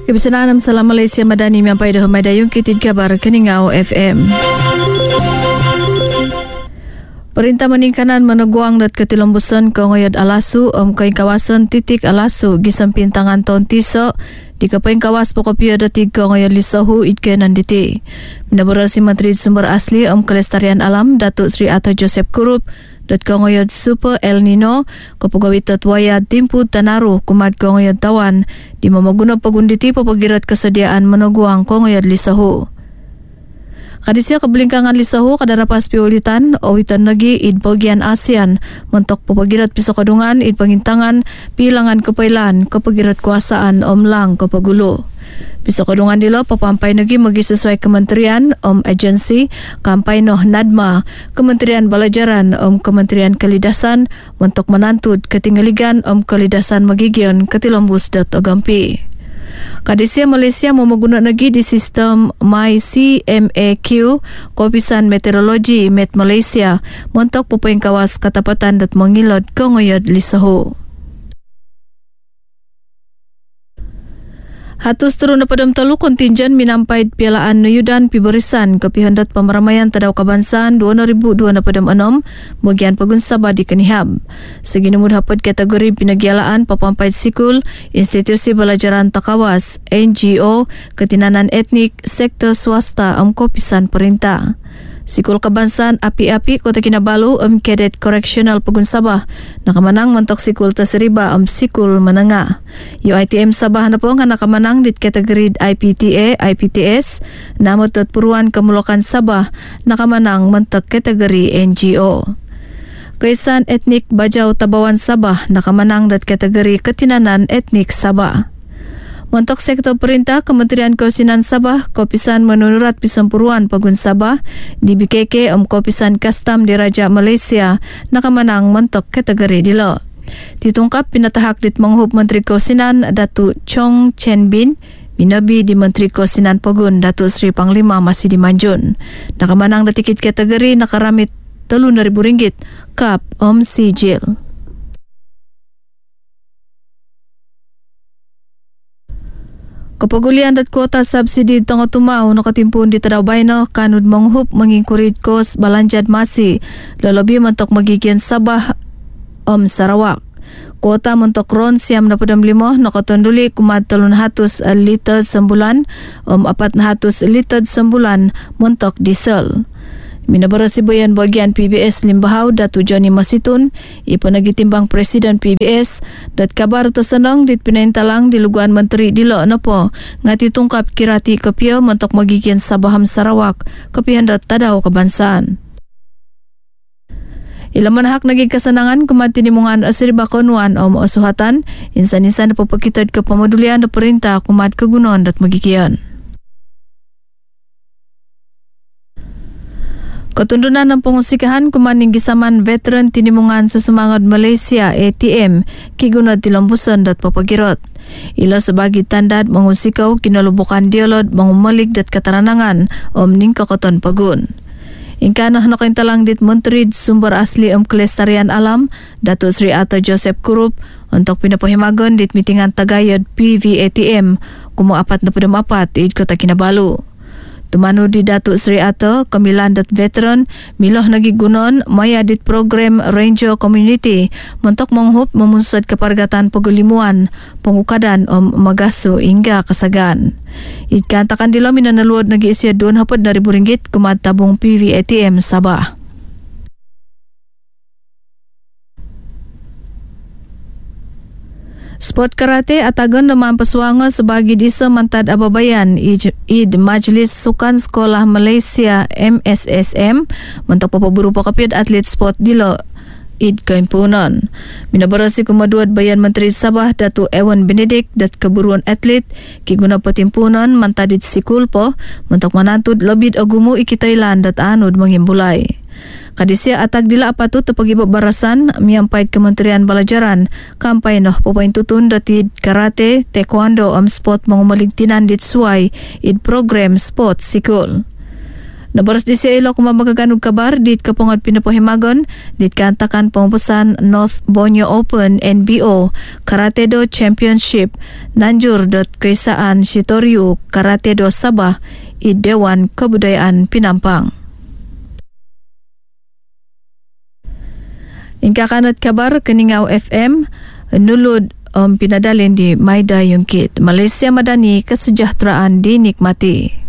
Kebiasaan Salam Malaysia Madani Miampai dah Madayung Kitid Kabar Keningau FM. Perintah meningkanan meneguang dat ketilombusan kongoyod Alasu kain kawasan titik Alasu gisampin tangan ton tiso di kapain kawas pokopio datig kongoyod Lisahu itkenan diti. Menaburasi Menteri Sumber Asli Kelestarian Alam Datuk Sri Atta Joseph Kurup dat kongoyod Super El Nino kopagawitat waya timpu tanaruh kumat kongoyod tawan di mamaguna pagunditi papagirat kesediaan meneguang kongoyod Lisahu. Kadisia kebelingkangan Lisahu kadarapas piulitan owitan lagi id bagian ASEAN mentok papagirat pisokadungan id pangintangan pilangan kepailan kepagirat kuasaan omlang kepagulu. Pisokadungan dilo papampai lagi magi sesuai kementerian agensi kampai noh Nadma Kementerian Balajaran Kementerian Kelidasan mentok menantud ketinggaligan kelidasan magigion ketilombus .gampi. Kadisia Malaysia memaguna lagi di sistem MyCMAQ Kopisan Meteorologi Met Malaysia mentok pupaing kawas katapatan dat mengilot kongoyod Lisahu. Hatus turun padam telu kontingen minampai pialaan Nuyudan Piberisan kepihandat pemeramaian tadau kabansaan 2026 bagian Pegun Sabah di Kenihab. Segi nomor dapat kategori pinagialaan papampai sikul, institusi belajaran takawas, NGO, ketinanan etnik, sektor swasta Kopisan perintah. Sikul Kebangsaan Api-Api Kota Kinabalu Cadet Correctional Pegun Sabah nakamanang mentok sikul terseriba sikul menengah. UiTM Sabah napong nakamanang di kategori IPTA IPTS namun Puruan Kemulokan Sabah nakamanang mentok kategori NGO. Kaisan Etnik Bajau Tabawan Sabah nakamanang di kategori ketinanan etnik Sabah. Untuk sektor perintah, Kementerian Keusinan Sabah, Kopisan menururat Pisempuruan Pegun Sabah, di BKK Kopisan Kastam Diraja Malaysia, nakamanang mentok kategori dilo. Ditungkap pinatahak dit menghub Menteri Keusinan Datuk Chong Chen Bin, binabi di Menteri Keusinan Pegun Datuk Sri Panglima Masih Dimanjun. Nakamanang datikit kategori nakaramit RM3,000 kap Sijil. Kepegulian dat kuota subsidi tengah tumau nakatimpun di tadau baino kanud menghup mengingkurit kos balanjat masih lelebi mentok magigian Sabah Sarawak. Kuota mentok ron siam 65 nakatonduli kumat 300 liter sembulan 400 liter sembulan mentok diesel. Minabarasi bayan bagian PBS Limbahau Datuk Johnny Masitun ipanagi timbang Presiden PBS dat kabar tersenang dit pinaintalang di luguan Menteri Dilo Nopo ngati tungkap kirati kepia mentok magigian Sabaham Sarawak kepian dat tadau kebangsaan. Ilaman hak nagi kesenangan kemati nimungan asiriba konuan osuhatan insan-insan papakitad ke pemedulian da perintah kumat kegunon dat magigian. Ketundunan ng pengusikahan kumaning gisaman veteran tinimungan susumangot Malaysia ATM kigunod tilombuson dat papagirot. Ilo sebagi tandat mengusikaw kinalubukan dialog mengumalik dat kataranangan ning kakoton pagun. Ingkanah nakaintalang dit Menteri Sumber Asli Kelestarian Alam Datuk Sri Atta Joseph Kurup untuk pinapahimagon dit mitingan tagayod PVATM kumu 4 di Kota Kinabalu. Tumanu di Datuk Sri Atta, kemilan dat veteran, miloh nagi gunon, maya dit program Ranger Community, mentok menghup memusat kepargatan pegulimuan, pengukadan magasu hingga kesagan. Ikantakan dilo minanaluad nagi isya RM200,000 kumat tabung PVATM Sabah. Sport karate atagon demam pesuanga sebagai disa mantad ababayan id Majlis Sukan Sekolah Malaysia MSSM mentok papaburu pakapid atlet sport dilo id keimpunan. Minabarasi kumaduad bayan Menteri Sabah Datuk Ewan Benedict dat keburuan atlet kiguna petimpunan mantadit sikulpo mentok manantud lebid agumu iki Thailand dat anud mengimbulai. Kadisia atak dila apatu tepagibab barasan miampait Kementerian Balajaran kampai noh pupain tutun datid karate taekwondo sport mengumalik tinan dit suai id program sport sikul. Nabaras di siya ilo kumamagaganug kabar dit kapungad pinapohimagon dit kantakan pumupusan North Borneo Open NBO Karate Do Championship nanjur dot kaisaan Shitoryu Karate Do Sabah i Dewan Kebudayaan Pinampang. Ingka kanat kabar Keningau FM nulud pinadalin di Maida Yungkit Malaysia Madani kesejahteraan dinikmati.